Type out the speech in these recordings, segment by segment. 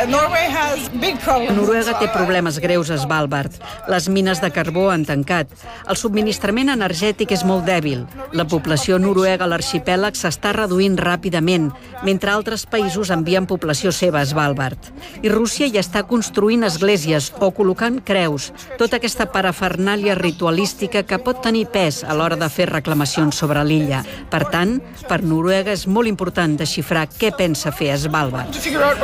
Noruega té problemes greus a Svalbard. Les mines de carbó han tancat. El subministrament energètic és molt dèbil. La població noruega a l'arxipèlag s'està reduint ràpidament, mentre altres països envien població seva a Svalbard. I Rússia ja està construint esglésies o col·locant creus, tota aquesta parafernàlia ritualística que pot tenir pes a l'hora de fer reclamacions sobre l'illa. Per tant, per Noruega és molt important desxifrar què pensa fer a Svalbard.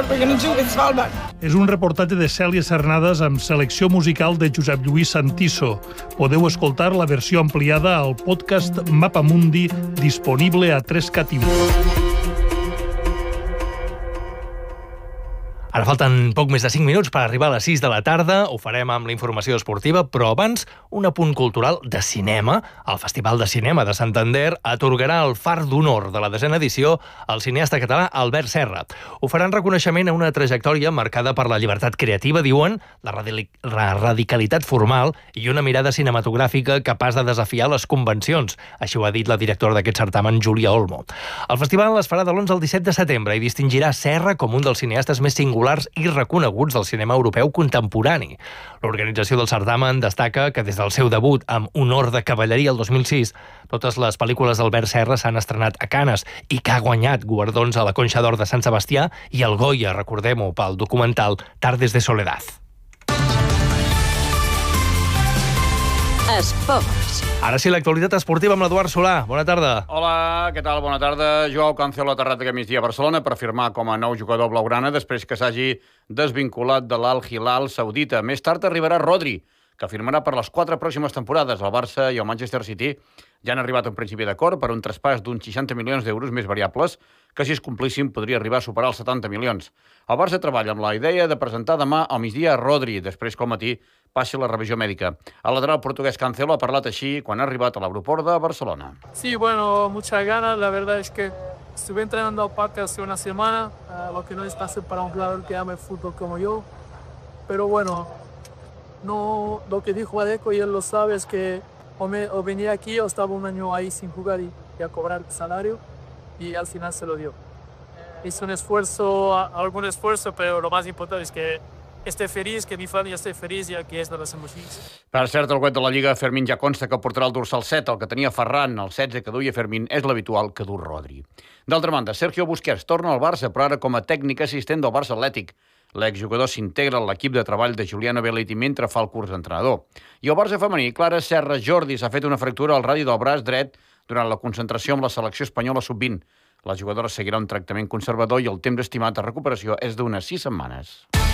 És un reportatge de Cèlia Cernades amb selecció musical de Josep Lluís Santiso. Podeu escoltar la versió ampliada al podcast Mapamundi, disponible a 3Cat. Ara falten poc més de 5 minuts per arribar a les 6 de la tarda. Ho farem amb la informació esportiva, però abans un apunt cultural de cinema. El Festival de Cinema de Santander atorgarà el Far d'Honor de la 10a edició al cineasta català Albert Serra. Ho faran reconeixement a una trajectòria marcada per la llibertat creativa, diuen, la radicalitat formal i una mirada cinematogràfica capaç de desafiar les convencions. Així ho ha dit la directora d'aquest certamen, Júlia Olmo. El festival es farà de l'11 al 17 de setembre i distingirà Serra com un dels cineastes més singulars i reconeguts del cinema europeu contemporani. L'organització del certamen destaca que des del seu debut amb Honor de cavalleria el 2006, totes les pel·lícules d'Albert Serra s'han estrenat a Canes i que ha guanyat guardons a la Conxa d'Or de Sant Sebastià i el Goya, recordem-ho, pel documental Tardes de Soledad. Esports. Ara sí, l'actualitat esportiva amb l'Eduard Solà. Bona tarda. Hola, què tal? Bona tarda. Joao Cancelo ha aterrat aquest migdia a Barcelona per firmar com a nou jugador blaugrana després que s'hagi desvinculat de l'Al-Hilal saudita. Més tard arribarà Rodri, que firmarà per les 4 pròximes temporades. El Barça i el Manchester City ja han arribat a un principi d'acord per un traspàs d'uns 60 milions d'euros més variables, que si es complissin podria arribar a superar els 70 milions. El Barça treballa amb la idea de presentar demà al migdia a Rodri, després que al matí passi la revisió mèdica. El lateral portuguès Cancelo ha parlat així quan ha arribat a l'aeroport de Barcelona. Sí, bueno, muchas ganas. La verdad es que estuve entrenando al parque hace una semana, lo que no es fácil para un jugador que ama el fútbol como yo. Pero bueno, no, lo que dijo Adeco, y él lo sabe, es que o venía aquí o estaba un año ahí sin jugar y a cobrar salario, y al final se lo dio. Hizo un esfuerzo, algún esfuerzo, pero lo más importante es que esté feliç, que mi família esté feliç i aquí és de les emocions. Per cert, el web de la Lliga, Fermín ja consta que portarà el dorsal 7, el que tenia Ferran, el 16 que duia Fermín, és l'habitual que du Rodri. D'altra banda, Sergio Busquets torna al Barça, però ara com a tècnic assistent del Barça Atlètic. L'exjugador s'integra a l'equip de treball de Giuliano Belletti mentre fa el curs d'entrenador. I el Barça femení, Clara Serra Jordi, s'ha fet una fractura al radi del braç dret durant la concentració amb la selecció espanyola sub-20. La jugadora seguirà un tractament conservador i el temps estimat de recuperació és d'unes 6 setmanes.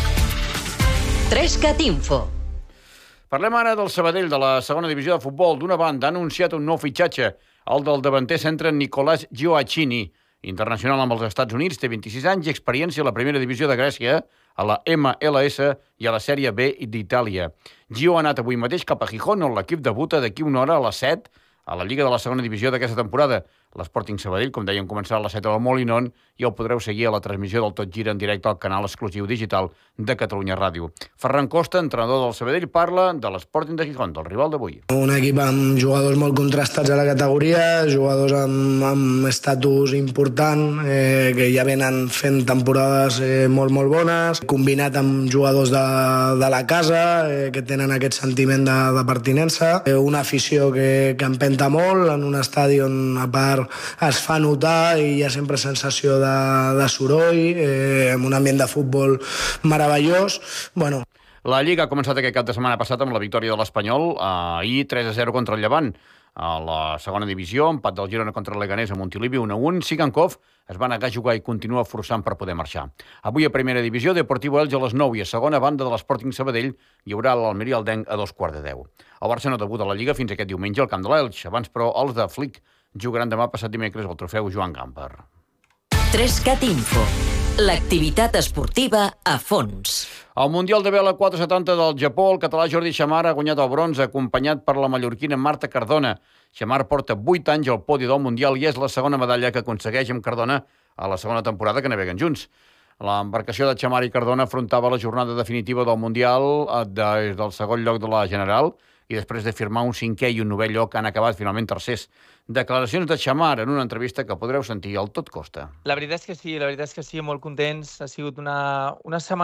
3Cat Info. Parlem ara del Sabadell, de la segona divisió de futbol. D'una banda, ha anunciat un nou fitxatge, el del davanter centre Nicolás Gioacchini, internacional amb els Estats Units, té 26 anys i experiència a la primera divisió de Grècia, a la MLS i a la Sèrie B d'Itàlia. Gio ha anat avui mateix cap a Gijón, on l'equip debuta d'aquí una hora a les 7 a la Lliga de la segona divisió d'aquesta temporada. L'Sporting Sabadell, com dèiem, començarà a les 7 al Molinón i el podreu seguir a la transmissió del Tot Gira en directe al canal exclusiu digital de Catalunya Ràdio. Ferran Costa, entrenador del Sabadell, parla de l'Sporting de Gijón, del rival d'avui. Un equip amb jugadors molt contrastats a la categoria, jugadors amb estatus important, que ja venen fent temporades molt bones, combinat amb jugadors de la casa, que tenen aquest sentiment de pertinença, una afició que empenta molt en un estadi on, a part, es fa notar i hi ha sempre sensació de soroll, amb un ambient de futbol meravellós. Bueno. La Lliga ha començat aquest cap de setmana passat amb la victòria de l'Espanyol, ahir 3-0 contra el Llevant. A la segona divisió, empat del Girona contra el Leganés a Montilivi, 1-1. Sigankov es va negar a jugar i continua forçant per poder marxar. Avui a primera divisió, Deportivo Elche a les 9 i a segona banda de l'Sporting Sabadell hi haurà l'Almeria Aldenc a 2:15. El Barça no debuta a la Lliga fins aquest diumenge al camp de l'Elx. Abans, però, els de Flick jugaran demà passat dimecres al trofeu Joan Gamper. 3Cat Info. L'activitat esportiva a fons. Al Mundial de vela 470 del Japó, el català Jordi Xamar ha guanyat el bronze, acompanyat per la mallorquina Marta Cardona. Xamar porta 8 anys al podi del Mundial i és la segona medalla que aconsegueix amb Cardona a la segona temporada que naveguen junts. L'embarcació de Xamar i Cardona afrontava la jornada definitiva del Mundial des del segon lloc de la general i després de firmar un 5è i un 9è lloc han acabat finalment tercers. Declaracions de Xamar en una entrevista que podreu sentir al Tot Costa. La veritat és que sí, molt contents. Ha sigut una setmana